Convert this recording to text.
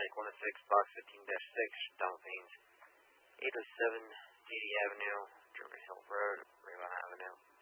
Lake 106, Box 15-6, Philippines, 807 GD Avenue, German Hill Road, Raven Avenue.